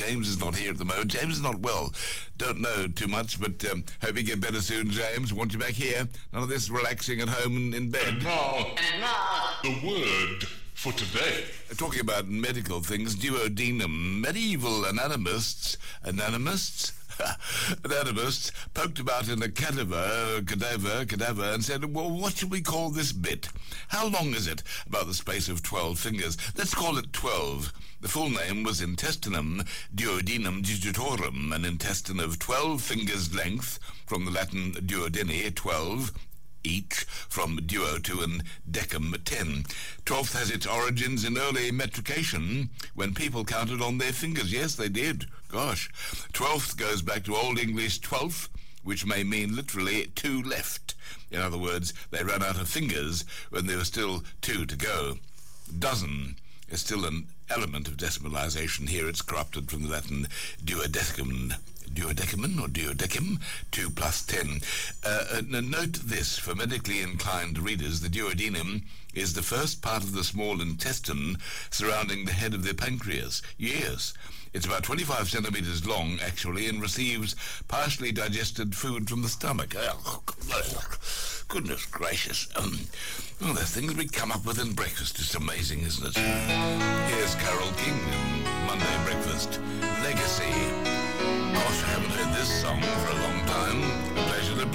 James is not here at the moment. James is not well. Don't know too much, but hope you get better soon, James. Want you back here. None of this relaxing at home in bed. And now, the word for today. Talking about medical things, duodenum. Medieval anatomists poked about in a cadaver, and said, well, what should we call this bit? How long is it? About the space of 12 fingers. Let's call it 12. The full name was intestinum duodenum digitorum, an intestine of 12 fingers length, from the Latin duodeni, 12, each, from duo to and decum, 10. 12th has its origins in early metrication, when people counted on their fingers. Yes, they did. Gosh. 12th goes back to Old English 12th, which may mean literally 2 left. In other words, they ran out of fingers when there were still 2 to go. Dozen is still an element of decimalization. Here it's corrupted from the Latin duodecim, or duodecim, 2 plus 10. Note this, for medically inclined readers, the duodenum is the first part of the small intestine surrounding the head of the pancreas. Yes. It's about 25 centimeters long, actually, and receives partially digested food from the stomach. Oh, goodness gracious. There's things we come up with in breakfast. It's amazing, isn't it? Here's Carole King in Monday Breakfast. Legacy. Gosh, I haven't heard this song for a long time. A pleasure to